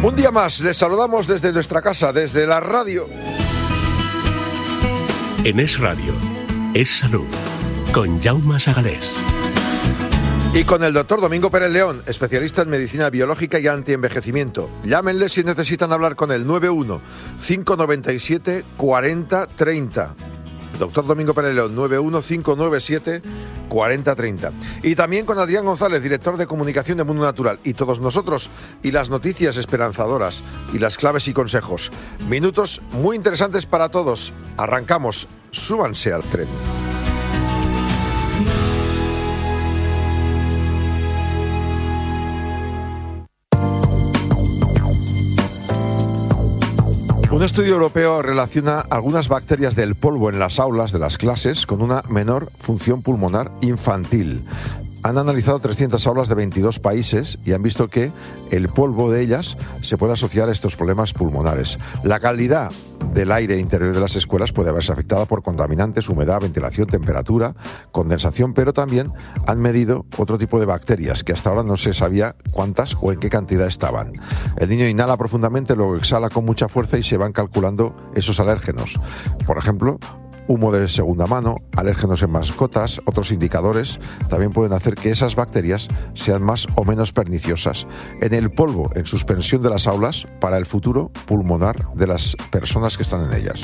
Un día más, les saludamos desde nuestra casa, desde la radio. En Es Radio, Es Salud, con Jaume Sagalés. Y con el doctor Domingo Pérez León, especialista en medicina biológica y antienvejecimiento. Llámenle si necesitan hablar con él, 91-597-4030. Doctor Domingo Pérez León, 91-597-4030. Y también con Adrián González, director de comunicación de Mundo Natural. Y todos nosotros, y las noticias esperanzadoras, y las claves y consejos. Minutos muy interesantes para todos. Arrancamos. Súbanse al tren. Un estudio europeo relaciona algunas bacterias del polvo en las aulas de las clases con una menor función pulmonar infantil. Han analizado 300 aulas de 22 países y han visto que el polvo de ellas se puede asociar a estos problemas pulmonares. La calidad del aire interior de las escuelas puede verse afectada por contaminantes, humedad, ventilación, temperatura, condensación, pero también han medido otro tipo de bacterias que hasta ahora no se sabía cuántas o en qué cantidad estaban. El niño inhala profundamente, luego exhala con mucha fuerza y se van calculando esos alérgenos. Por ejemplo, humo de segunda mano, alérgenos en mascotas, otros indicadores también pueden hacer que esas bacterias sean más o menos perniciosas. En el polvo en suspensión de las aulas para el futuro pulmonar de las personas que están en ellas.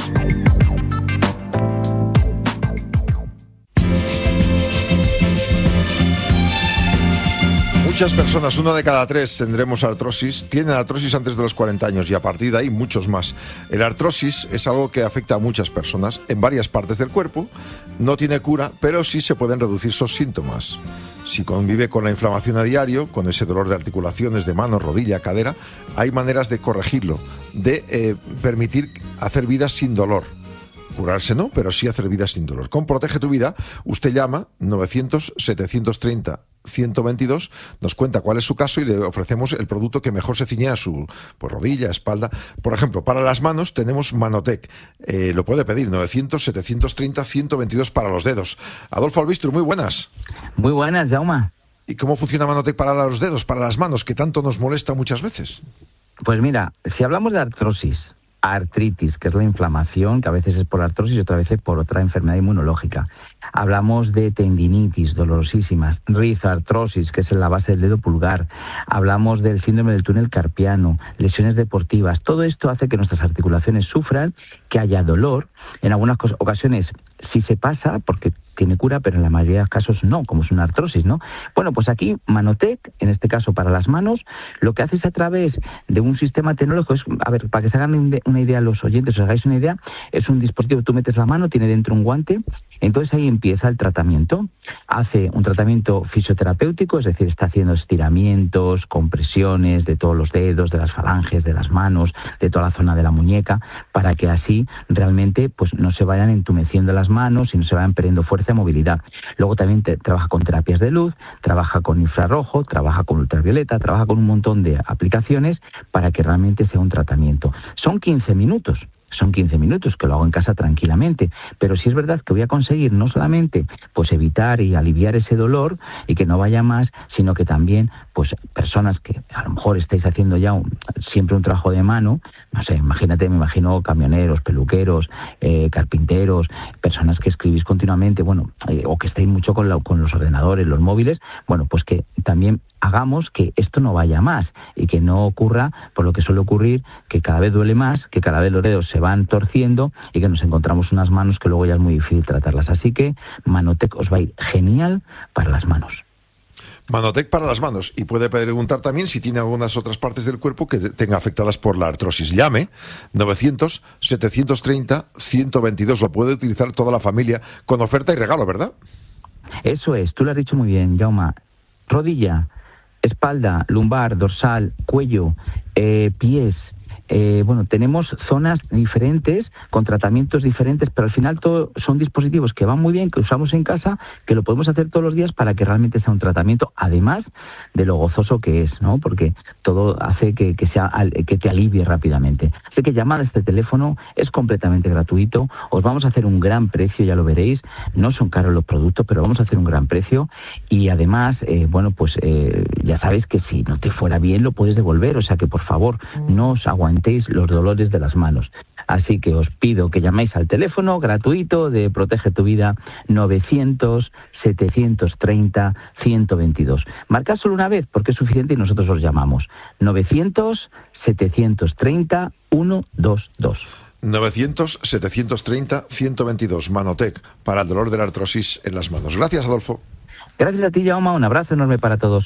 Muchas personas, 1 de cada 3 tendremos artrosis, tienen artrosis antes de los 40 años y a partir de ahí muchos más. El artrosis es algo que afecta a muchas personas en varias partes del cuerpo, no tiene cura, pero sí se pueden reducir sus síntomas. Si convive con la inflamación a diario, con ese dolor de articulaciones, de mano, rodilla, cadera, hay maneras de corregirlo, de permitir hacer vida sin dolor. Curarse no, pero sí hacer vida sin dolor. Con Protege tu Vida, usted llama 900-730-122, nos cuenta cuál es su caso y le ofrecemos el producto que mejor se ciñe a su rodilla, espalda. Por ejemplo, para las manos tenemos Manotec. Lo puede pedir, 900-730-122 para los dedos. Adolfo Albistro, muy buenas. Muy buenas, Jaume. ¿Y cómo funciona Manotec para los dedos, para las manos, que tanto nos molesta muchas veces? Pues mira, si hablamos de artrosis, artritis, que es la inflamación, que a veces es por artrosis y otras veces por otra enfermedad inmunológica. Hablamos de tendinitis dolorosísimas, rizartrosis, que es en la base del dedo pulgar. Hablamos del síndrome del túnel carpiano, lesiones deportivas. Todo esto hace que nuestras articulaciones sufran, que haya dolor. En algunas ocasiones sí se pasa porque tiene cura, pero en la mayoría de los casos no, como es una artrosis, ¿no? Bueno, pues aquí Manotec, en este caso para las manos, lo que hace es a través de un sistema tecnológico, a ver, para que se hagan una idea los oyentes, os hagáis una idea, es un dispositivo, tú metes la mano, tiene dentro un guante, entonces ahí empieza el tratamiento. Hace un tratamiento fisioterapéutico, es decir, está haciendo estiramientos, compresiones de todos los dedos, de las falanges, de las manos, de toda la zona de la muñeca, para que así realmente pues no se vayan entumeciendo las manos y no se vayan perdiendo fuerza y movilidad. Luego también trabaja con terapias de luz, trabaja con infrarrojo, trabaja con ultravioleta, trabaja con un montón de aplicaciones para que realmente sea un tratamiento. Son 15 minutos. Son 15 minutos que lo hago en casa tranquilamente, pero sí es verdad que voy a conseguir no solamente pues evitar y aliviar ese dolor y que no vaya más, sino que también pues personas que a lo mejor estáis haciendo ya siempre un trabajo de mano, no sé, me imagino camioneros, peluqueros, carpinteros, personas que escribís continuamente, bueno, o que estáis mucho con los ordenadores, los móviles, bueno, pues que también hagamos que esto no vaya más y que no ocurra por lo que suele ocurrir, que cada vez duele más, que cada vez los dedos se van torciendo y que nos encontramos unas manos que luego ya es muy difícil tratarlas. Así que Manotec os va a ir genial para las manos. Manotec para las manos. Y puede preguntar también si tiene algunas otras partes del cuerpo que tenga afectadas por la artrosis. Llame 900-730-122. Lo puede utilizar toda la familia con oferta y regalo, ¿verdad? Eso es, tú lo has dicho muy bien, Jaume. Rodilla, espalda, lumbar, dorsal, cuello, pies, tenemos zonas diferentes, con tratamientos diferentes, pero al final todo son dispositivos que van muy bien, que usamos en casa, que lo podemos hacer todos los días para que realmente sea un tratamiento, además de lo gozoso que es, ¿no? Porque todo hace que te alivie rápidamente. Así que llamad a este teléfono, es completamente gratuito, os vamos a hacer un gran precio, ya lo veréis, no son caros los productos, pero vamos a hacer un gran precio, y además, ya sabéis que si no te fuera bien lo puedes devolver, o sea que por favor no os aguantéis los dolores de las manos. Así que os pido que llaméis al teléfono gratuito de Protege tu Vida, 900-730-122. Marcad solo una vez porque es suficiente y nosotros os llamamos. 900-730-122. 900-730-122. Manotec, para el dolor de la artrosis en las manos. Gracias, Adolfo. Gracias a ti, Jaume. Un abrazo enorme para todos.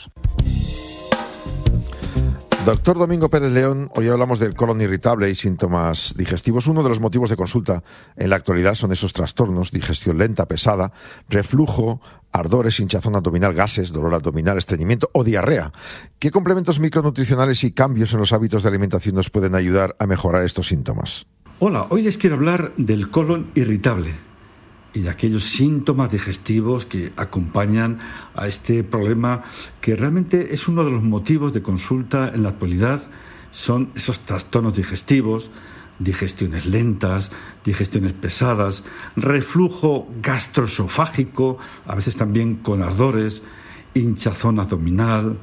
Doctor Domingo Pérez León, hoy hablamos del colon irritable y síntomas digestivos. Uno de los motivos de consulta en la actualidad son esos trastornos: digestión lenta, pesada, reflujo, ardores, hinchazón abdominal, gases, dolor abdominal, estreñimiento o diarrea. ¿Qué complementos micronutricionales y cambios en los hábitos de alimentación nos pueden ayudar a mejorar estos síntomas? Hola, hoy les quiero hablar del colon irritable y de aquellos síntomas digestivos que acompañan a este problema, que realmente es uno de los motivos de consulta en la actualidad. Son esos trastornos digestivos, digestiones lentas, digestiones pesadas, reflujo gastroesofágico, a veces también con ardores, hinchazón abdominal,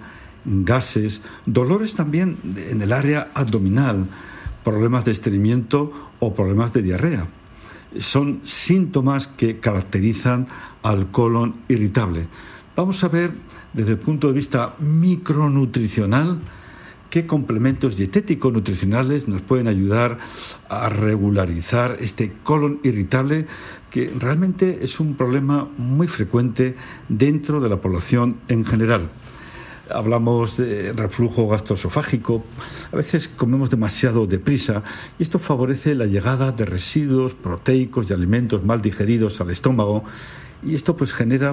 gases, dolores también en el área abdominal, problemas de estreñimiento o problemas de diarrea. Son síntomas que caracterizan al colon irritable. Vamos a ver desde el punto de vista micronutricional qué complementos dietéticos nutricionales nos pueden ayudar a regularizar este colon irritable, que realmente es un problema muy frecuente dentro de la población en general. Hablamos de reflujo gastroesofágico, a veces comemos demasiado deprisa y esto favorece la llegada de residuos proteicos y alimentos mal digeridos al estómago, y esto pues genera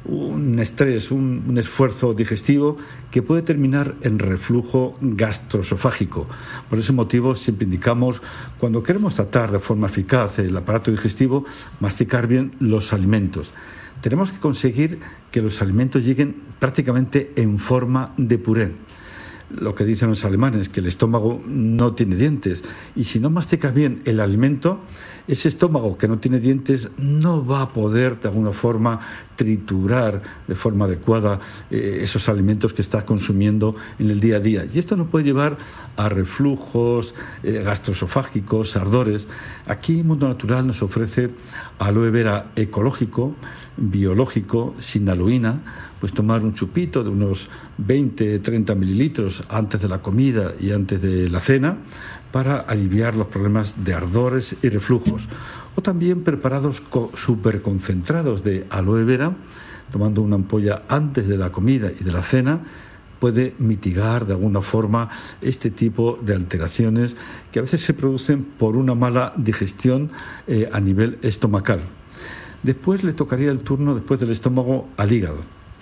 un estrés, un esfuerzo digestivo que puede terminar en reflujo gastroesofágico. Por ese motivo siempre indicamos, cuando queremos tratar de forma eficaz el aparato digestivo, masticar bien los alimentos. Tenemos que conseguir que los alimentos lleguen prácticamente en forma de puré. Lo que dicen los alemanes, que el estómago no tiene dientes, y si no masticas bien el alimento, ese estómago que no tiene dientes no va a poder de alguna forma triturar de forma adecuada esos alimentos que estás consumiendo en el día a día, y esto nos puede llevar a reflujos gastroesofágicos, ardores. Aquí Mundo Natural nos ofrece aloe vera ecológico, biológico, sin aloína. Pues tomar un chupito de unos 20-30 mililitros antes de la comida y antes de la cena para aliviar los problemas de ardores y reflujos. O también preparados superconcentrados de aloe vera, tomando una ampolla antes de la comida y de la cena, puede mitigar de alguna forma este tipo de alteraciones que a veces se producen por una mala digestión a nivel estomacal. Después le tocaría el turno, después del estómago, al hígado.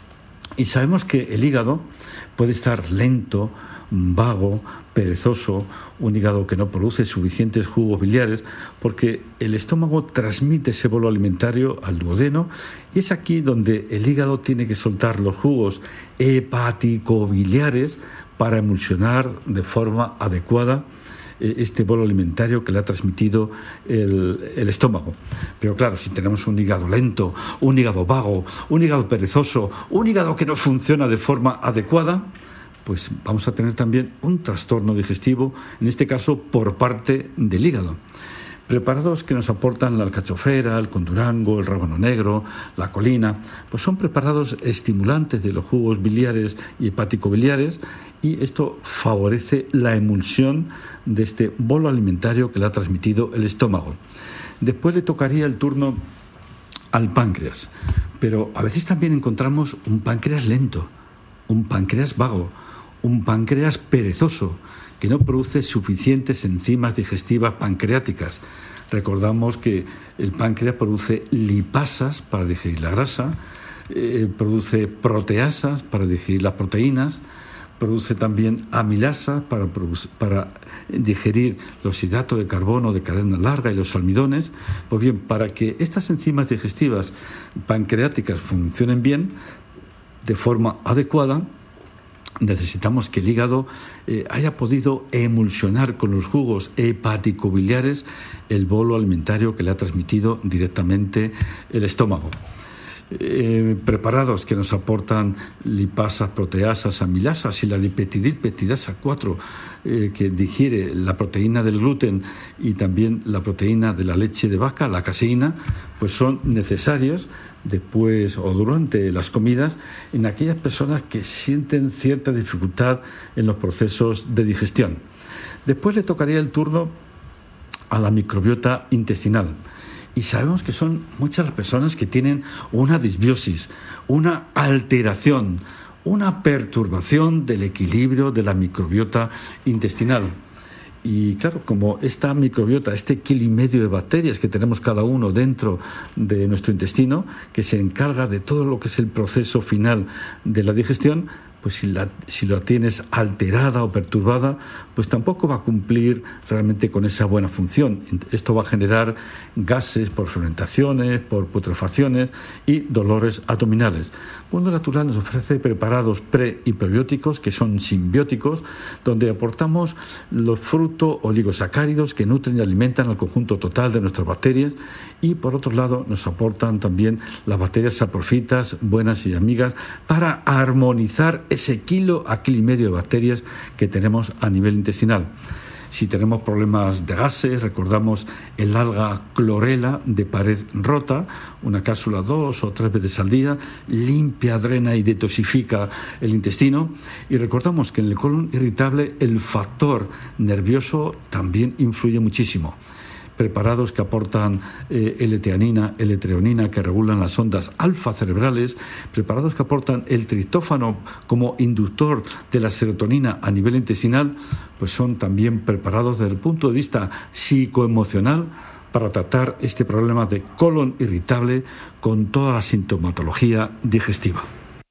Y sabemos que el hígado puede estar lento, vago, perezoso, un hígado que no produce suficientes jugos biliares, porque el estómago transmite ese bolo alimentario al duodeno, y es aquí donde el hígado tiene que soltar los jugos hepático-biliares para emulsionar de forma adecuada este bolo alimentario que le ha transmitido el estómago. Pero claro, si tenemos un hígado lento, un hígado vago, un hígado perezoso, un hígado que no funciona de forma adecuada, pues vamos a tener también un trastorno digestivo, en este caso por parte del hígado. Preparados que nos aportan la alcachofera, el condurango, el rábano negro, la colina, pues son preparados estimulantes de los jugos biliares y hepático-biliares, y esto favorece la emulsión de este bolo alimentario que le ha transmitido el estómago. Después le tocaría el turno al páncreas, pero a veces también encontramos un páncreas lento, un páncreas vago, un páncreas perezoso, que no produce suficientes enzimas digestivas pancreáticas. Recordamos que el páncreas produce lipasas para digerir la grasa, produce proteasas para digerir las proteínas, produce también amilasa para digerir los hidratos de carbono de cadena larga y los almidones. Pues bien, para que estas enzimas digestivas pancreáticas funcionen bien, de forma adecuada, necesitamos que el hígado haya podido emulsionar con los jugos hepaticobiliares el bolo alimentario que le ha transmitido directamente el estómago. Preparados que nos aportan lipasas, proteasas, amilasas y la dipeptidasa 4 que digiere la proteína del gluten y también la proteína de la leche de vaca, la caseína, pues son necesarias después o durante las comidas en aquellas personas que sienten cierta dificultad en los procesos de digestión. Después le tocaría el turno a la microbiota intestinal. Y sabemos que son muchas las personas que tienen una disbiosis, una alteración, una perturbación del equilibrio de la microbiota intestinal. Y claro, como esta microbiota, este kilo y medio de bacterias que tenemos cada uno dentro de nuestro intestino, que se encarga de todo lo que es el proceso final de la digestión, pues si la tienes alterada o perturbada, pues tampoco va a cumplir realmente con esa buena función. Esto va a generar gases por fermentaciones, por putrefacciones y dolores abdominales. Mundo Natural nos ofrece preparados pre y probióticos que son simbióticos, donde aportamos los fruto-oligosacáridos que nutren y alimentan al conjunto total de nuestras bacterias, y por otro lado nos aportan también las bacterias saprofitas buenas y amigas para armonizar ese kilo a kilo y medio de bacterias que tenemos a nivel intestinal. Si tenemos problemas de gases, recordamos el alga clorela de pared rota, una cápsula 2 o 3 veces al día, limpia, drena y detoxifica el intestino. Y recordamos que en el colon irritable el factor nervioso también influye muchísimo. Preparados que aportan L-teanina, L-treonina, que regulan las ondas alfa cerebrales, preparados que aportan el triptófano como inductor de la serotonina a nivel intestinal, pues son también preparados desde el punto de vista psicoemocional para tratar este problema de colon irritable con toda la sintomatología digestiva.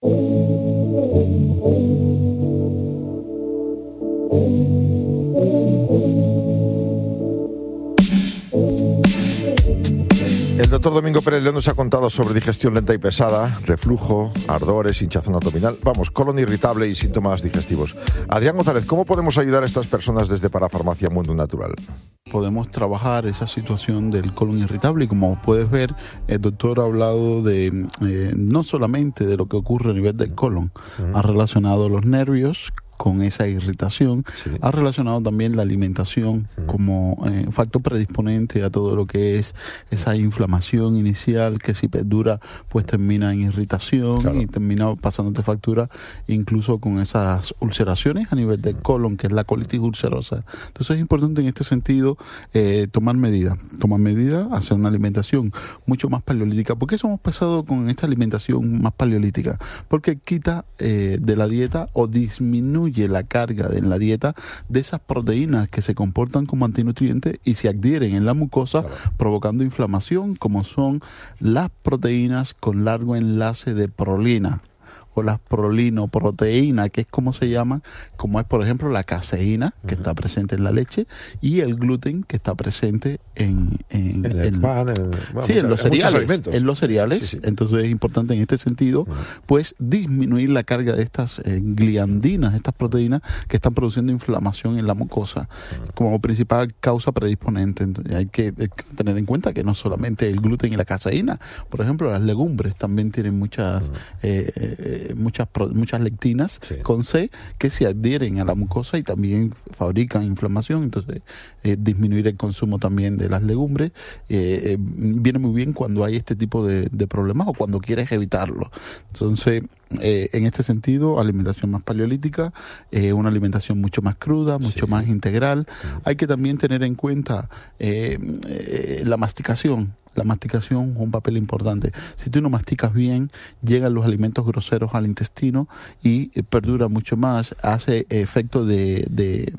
El doctor Domingo Pérez León nos ha contado sobre digestión lenta y pesada, reflujo, ardores, hinchazón abdominal, colon irritable y síntomas digestivos. Adrián González, ¿cómo podemos ayudar a estas personas desde Parafarmacia Mundo Natural? Podemos trabajar esa situación del colon irritable y, como puedes ver, el doctor ha hablado de no solamente de lo que ocurre a nivel del colon, ha relacionado los nervios con esa irritación, sí. Ha relacionado también la alimentación como factor predisponente a todo lo que es esa inflamación inicial que, si perdura, pues termina en irritación, claro, y termina pasándote factura incluso con esas ulceraciones a nivel del colon, que es la colitis ulcerosa. Entonces es importante en este sentido tomar medidas, hacer una alimentación mucho más paleolítica. ¿Por qué somos pesados con esta alimentación más paleolítica? Porque quita de la dieta o disminuye la carga en la dieta de esas proteínas que se comportan como antinutrientes y se adhieren en la mucosa, claro, provocando inflamación, como son las proteínas con largo enlace de prolina o las prolinoproteínas, que es como se llama, como es por ejemplo la caseína, que está presente en la leche, y el gluten, que está presente en el pan, en los cereales. Sí. Entonces es importante en este sentido pues disminuir la carga de estas gliandinas, estas proteínas que están produciendo inflamación en la mucosa como principal causa predisponente. Entonces, hay que tener en cuenta que no solamente el gluten y la caseína, por ejemplo las legumbres también tienen muchas lectinas, sí, con C, que se adhieren a la mucosa y también fabrican inflamación. Entonces disminuir el consumo también de las legumbres viene muy bien cuando hay este tipo de problemas o cuando quieres evitarlo. Entonces en este sentido, alimentación más paleolítica, una alimentación mucho más cruda, mucho más integral. Hay que también tener en cuenta la masticación. La masticación es un papel importante. Si tú no masticas bien, llegan los alimentos groseros al intestino y perdura mucho más, hace efecto de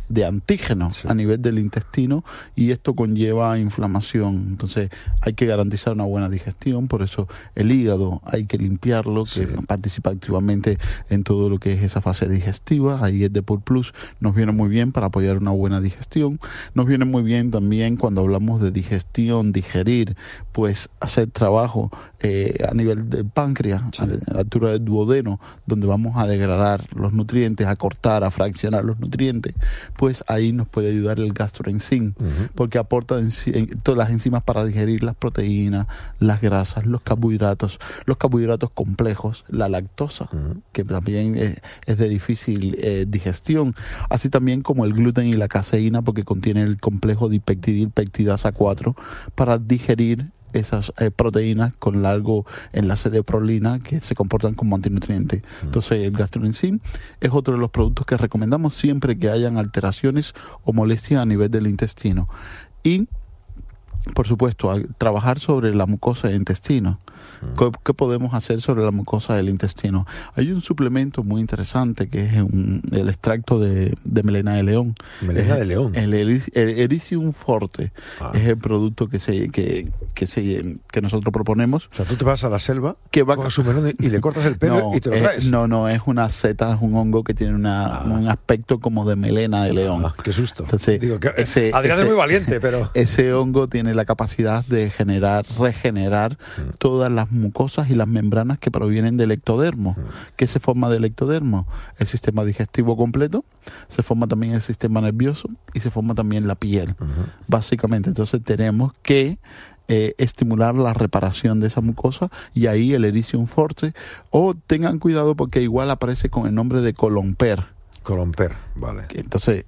de antígenos a nivel del intestino, y esto conlleva inflamación. Entonces hay que garantizar una buena digestión, por eso el hígado hay que limpiarlo, que participa activamente en todo lo que es esa fase digestiva. Ahí el Depur Plus nos viene muy bien para apoyar una buena digestión. Nos viene muy bien también cuando hablamos de digestión, digerir, pues hacer trabajo a nivel del páncreas, a la altura del duodeno, donde vamos a degradar los nutrientes, a cortar, a fraccionar los nutrientes. Pues ahí nos puede ayudar el gastroenzim, porque aporta todas las enzimas para digerir las proteínas, las grasas, los carbohidratos complejos, la lactosa, que también es de difícil digestión, así también como el gluten y la caseína, porque contiene el complejo dipeptidil peptidasa 4 para digerir esas proteínas con largo enlace de prolina que se comportan como antinutrientes. Entonces el gastroenzim es otro de los productos que recomendamos siempre que hayan alteraciones o molestias a nivel del intestino. Y por supuesto, trabajar sobre la mucosa del intestino. ¿Qué podemos hacer sobre la mucosa del intestino? Hay un suplemento muy interesante que es el extracto de melena de león. ¿Melena de león? El Ericium Forte. Es el producto que nosotros proponemos. O sea, tú te vas a la selva, coges su melón y le cortas el pelo y te lo traes. No, es una seta, es un hongo que tiene un aspecto como de melena de león. Qué susto. Entonces, Adrián es muy valiente, pero... Ese hongo tiene la capacidad de regenerar todas las mucosas y las membranas que provienen del ectodermo. ¿Qué se forma del ectodermo? El sistema digestivo completo, se forma también el sistema nervioso y se forma también la piel. Básicamente, entonces tenemos que estimular la reparación de esa mucosa, y ahí el Ericium Forte, o tengan cuidado porque igual aparece con el nombre de Colomper. Colomper, vale. Entonces,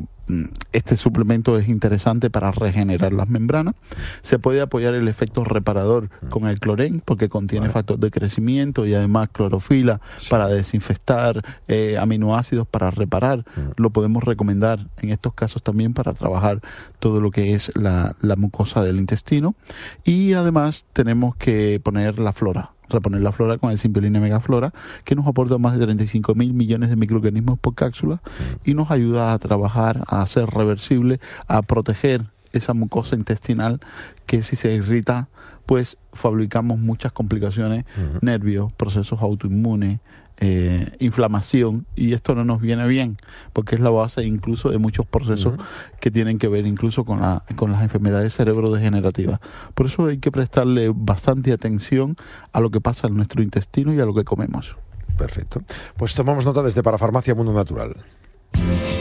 este suplemento es interesante para regenerar las membranas. Se puede apoyar el efecto reparador con el clorén, porque contiene factor de crecimiento y además clorofila para desinfectar, aminoácidos para reparar. Lo podemos recomendar en estos casos también para trabajar todo lo que es la mucosa del intestino. Y además tenemos que poner la flora. Reponer la flora con el Symbiolina Megaflora, que nos aporta más de 35.000 millones de microorganismos por cápsula y nos ayuda a trabajar, a hacer reversible, a proteger esa mucosa intestinal que si se irrita, pues fabricamos muchas complicaciones, nervios, procesos autoinmunes, inflamación, y esto no nos viene bien porque es la base incluso de muchos procesos que tienen que ver incluso con las enfermedades cerebrodegenerativas. Por eso hay que prestarle bastante atención a lo que pasa en nuestro intestino y a lo que comemos. Perfecto. Pues tomamos nota desde Parafarmacia Mundo Natural.